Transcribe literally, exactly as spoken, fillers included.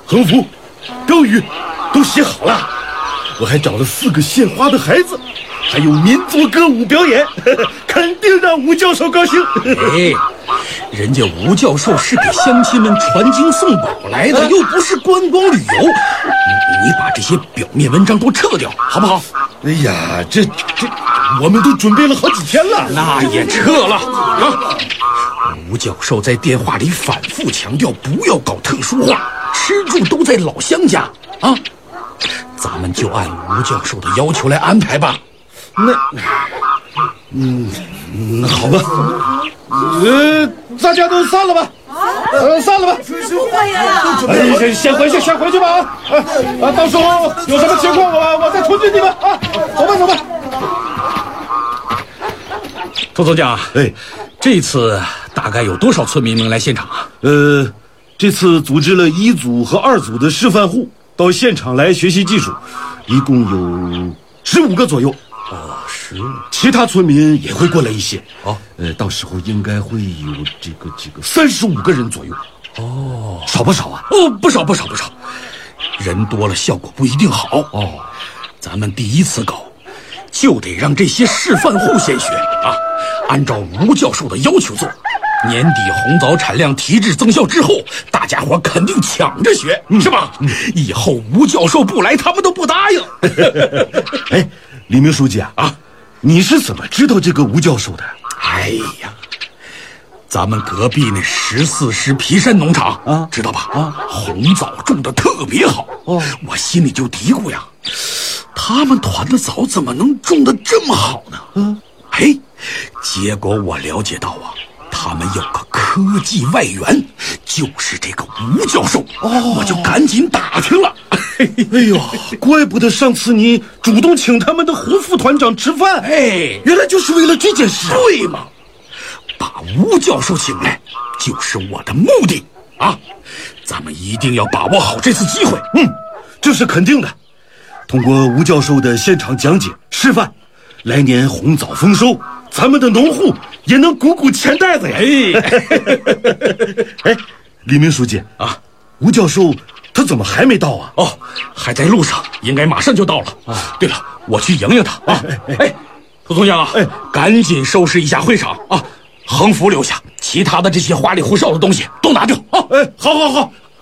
横幅、标语都写好了。我还找了四个献花的孩子，还有民族歌舞表演，呵呵，肯定让吴教授高兴。 哎，人家吴教授是给乡亲们传经送宝来的，又不是观光旅游。你你把这些表面文章都撤掉，好不好？ 哎呀，这这，我们都准备了好几天了。 那也撤了啊！吴教授在电话里反复强调，不要搞特殊化，吃住都在老乡家啊。咱们就按吴教授的要求来安排吧。 那，嗯，那好吧，呃，大家都散了吧，呃，散了吧。 什么欢迎啊？ 哎，先先回去，先回去吧啊！啊，到时候有什么情况我我再通知你们啊。走吧，走吧。 涂总长， 哎， 这次大概有多少村民能来现场啊？ 呃，这次组织了一组和二组的示范户到现场来学习技术，一共有十五个左右。 哦，十五。 其他村民也会过来一些。 哦， 呃，到时候应该会有这个这个三十五个人左右。 哦， 少不少啊？ 哦，不少不少不少。人多了效果不一定好。 哦， 咱们第一次搞，就得让这些示范户先学啊，按照吴教授的要求做。年底红枣产量提质增效之后，大家伙肯定抢着学，嗯、是吧？嗯、以后吴教授不来，他们都不答应。 哎，李明书记啊，啊，你是怎么知道这个吴教授的？ 哎呀，咱们隔壁那十四师皮山农场啊，知道吧？啊，红枣种的特别好。哦，我心里就嘀咕呀，他们团的枣怎么能种得这么好呢？嗯，哎，结果我了解到啊。他们有个科技外援，就是这个吴教授。哦，我就赶紧打听了。 哎呦，怪不得上次你主动请他们的胡副团长吃饭， 哎， 原来就是为了这件事。 对嘛，把吴教授请来就是我的目的啊！咱们一定要把握好这次机会。 嗯，这是肯定的。通过吴教授的现场讲解示范，来年红枣丰收，咱们的农户也能鼓鼓钱袋子呀！哎，哎，李明书记啊，吴教授他怎么还没到啊？ 哦，还在路上，应该马上就到了。啊，对了，我去迎迎他啊！哎，哎哎涂总长啊，哎，赶紧收拾一下会场啊，横幅留下，其他的这些花里胡哨的东西都拿掉啊！ 哎，好好好，